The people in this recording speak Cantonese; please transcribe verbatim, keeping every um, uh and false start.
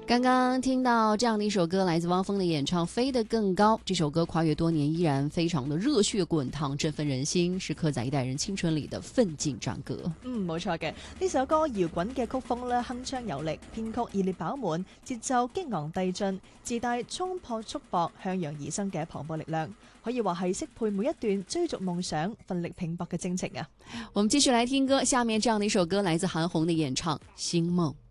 刚刚听到这样的一首歌，来自汪峰的演唱《飞得更高》。这首歌跨越多年，依然非常的熱血滾燙，振奮人心，是刻在一代人青春裏的奮進戰歌。 嗯，冇錯嘅，呢首歌搖滾嘅曲風咧，鏗鏘有力，編曲熱烈飽滿，節奏激昂遞進，自帶衝破束縛、向陽而生嘅磅礴力量，可以話係適配每一段追逐夢想、奮力拼搏嘅征程啊！ 我們繼續來聽歌，下面這樣的一首歌來自韓紅的演唱《星夢》。